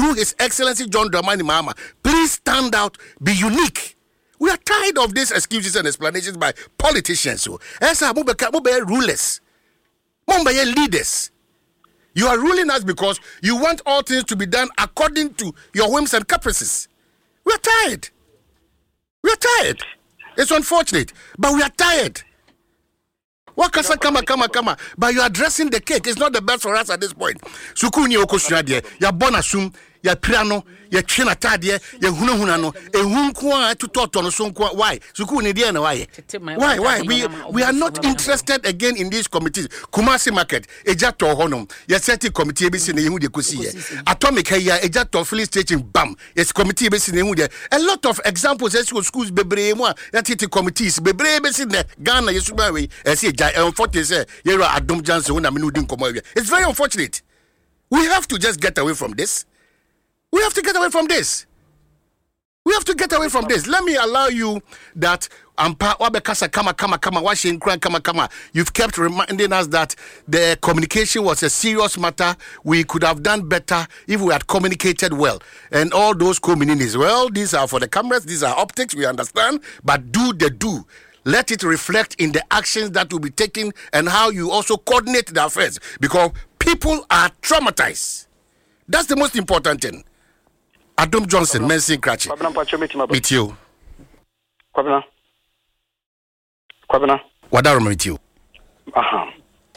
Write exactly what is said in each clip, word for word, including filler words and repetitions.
you, His Excellency John Dramani Mahama, please stand out, be unique. We are tired of these excuses and explanations by politicians. So, as a rulers, leaders. You are ruling us because you want all things to be done according to your whims and caprices. We are tired. We are tired. It's unfortunate, but we are tired. What can say, come, come, come, but you are dressing the cake. It's not the best for us at this point. Sukuni okosuadie, ya bonasum, ya piano, ya china tadie, ya huna huna no, e hunkwa to toto no sonkwa. Why? Sukuni dia na why? Why? Why? We we are not interested again in these committees. Kumasi market, ejato honum, ya seti committee bisi ne hu de kosi. Atomic ya ejato filling station bam. Yes committee bisi ne hu de. A lot of examples as schools bebre mo ya titi committees bebre bisi ne Ghana yesuba we. Esi unfortunately say you are Adom Johnson when I'm doing come over. It's very unfortunate. We have to just get away from this. We have to get away from this. We have to get away from this. Let me allow you that ampa wabekasa kama kama kama washing kran kama kama. You've kept reminding us that the communication was a serious matter. We could have done better if we had communicated well. And all those communities, well, these are for the cameras, these are optics, we understand, but do the do. Let it reflect in the actions that will be taken and how you also coordinate the affairs. Because people are traumatized. That's the most important thing. Adom Johnson, Mensin Krachi. Meet you. Kwabena. Kwabena. Wadaro meet you. Aha.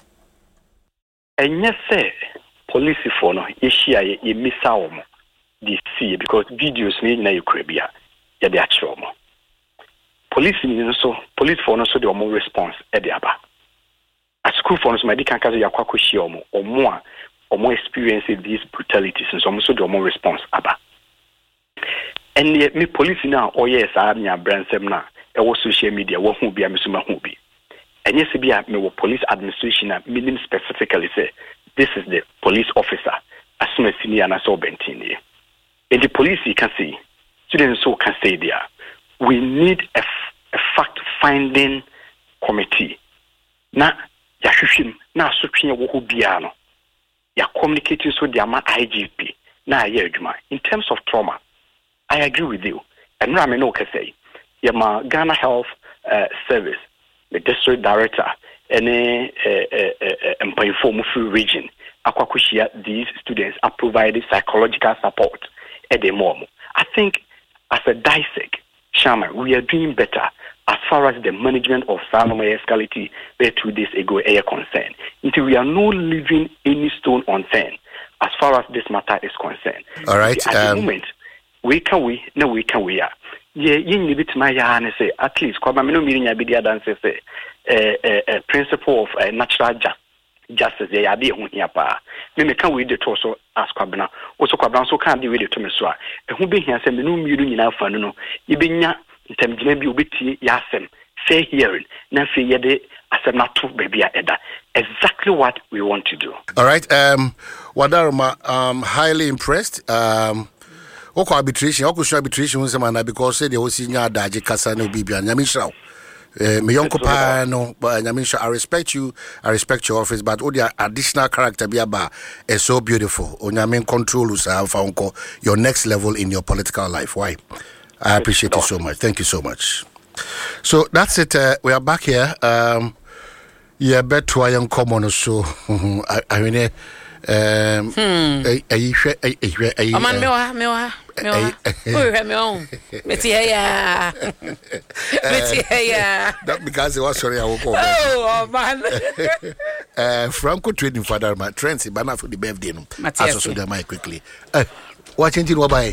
Enye se police for no yeshia ye misa omo. Di see because videos ni na yukrabia. Ya de achi omo. Police in so police for no so the more response at the aba. At school for no medical kazo ya kwako shi omo or more or more experience these brutalities and so so the more response aba. And yet me police now oh yes I am brand semna e wo social media wo hu bia me so ma hu bi. And yes bia me wo police administration meaning specifically say this is the police officer as soon as senior na so bentini. And the police you can see students so can say there. We need a, f- a fact-finding committee. Na ya hwehwem na asotwe wo ho bia no. Ya communicating so the ama I G P na ya adwuma. In terms of trauma, I agree with you. And I know can say, ya ma Ghana Health uh, Service, the district director, any employee free region, akwakushia these students are providing psychological support at the moment. I think as a dissect Shama, we are doing better as far as the management of Salome escality where two days ago air concerned. Until we are not leaving any stone unturned as far as this matter is concerned. All right. At um, the moment, we can we, no we can we are. Yeah, you need to my yarn say at least kwa mino meaning ya bidia dance say a principle of uh, natural justice. Justice, they are the only pa. Me can we the torso as Kwabena. Also Kwabena so can be with to me so. And who be here say me no miru nyina fa no. You be nya ntem gina bi obeti yasem. Fair hearing. Na fe yede asem na to baby eda. Exactly what we want to do. All right. Um Wadaroma, um highly impressed. Um Oko arbitration, oko show arbitration was man because say the osinya daje kasa no bibia nyamishaw. Uh, my young pa no, but I mean, I respect you, I respect your office, but all the additional character be about is so beautiful. On your main control, your next level in your political life. Why? I appreciate it so much. Thank you so much. So that's it. Uh, we are back here. Um, yeah, bet to I am common so. I, I mean, um, hmm. I, I, I, I, I, Oman mewa mewa mewa. Oh, mewa. Meti ya. Meti ya. That because it was sorry I woke up. Oh, man. Uh, Franco trading father my trends banana for the birthday no. Aso so the mic quickly. Uh, watching it wabai.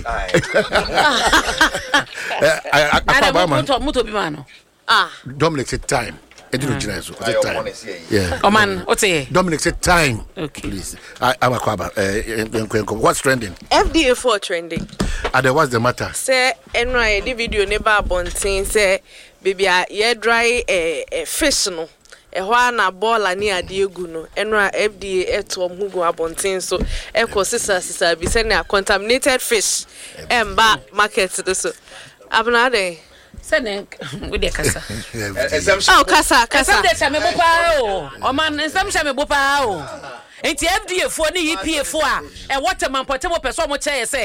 I I I muto muto bi mano. Ah. Dominic said time. Time. Yeah. Oh man, what's it? Dominic said time. Okay. Please. I am a kwaba. Uh, what's trending? F D A four trending. And uh, what's the matter? Say, enwhy the video never bontin say baby a ye dry a uh, uh, fish no. E ho na ball ani ade egu no. Enwhy F D A eto omhugu abontin so eko sisa sisa bi say na contaminated fish. Emba market so. Abna dey Sene we de kasa. Oh kasa kasa. Some dey chame bo pa o. O man some chame bo pa o. Enti F D A fo ni E P A fo a e water man portable person mo che say